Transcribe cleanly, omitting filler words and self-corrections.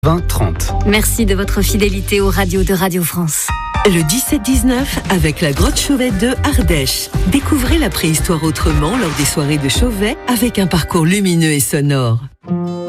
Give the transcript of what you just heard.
20-30. Merci de votre fidélité aux radios de Radio France. Le 17-19 avec la grotte Chauvet de Ardèche. Découvrez la préhistoire autrement lors des soirées de Chauvet avec un parcours lumineux et sonore.